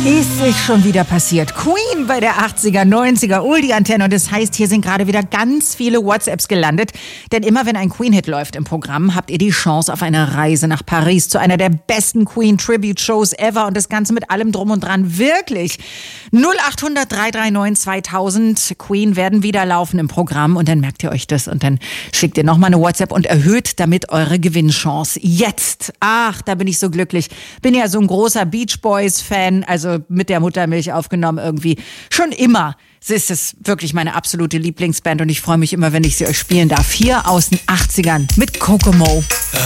Ist es schon wieder passiert. Queen bei der 80er, 90er, Oldie-Antenne. Und das heißt, hier sind gerade wieder ganz viele WhatsApps gelandet. Denn immer wenn ein Queen-Hit läuft im Programm, habt ihr die Chance auf eine Reise nach Paris zu einer der besten Queen-Tribute-Shows ever. Und das Ganze mit allem drum und dran. Wirklich. 0800 339 2000. Queen werden wieder laufen im Programm. Und dann merkt ihr euch das. Und dann schickt ihr nochmal eine WhatsApp und erhöht damit eure Gewinnchance. Jetzt. Ach, da bin ich so glücklich. Bin ja so ein großer Beach Boys-Fan. Also mit der Muttermilch aufgenommen irgendwie. Schon immer. Sie ist es wirklich meine absolute Lieblingsband und ich freue mich immer, wenn ich sie euch spielen darf. Hier aus den 80ern mit Kokomo.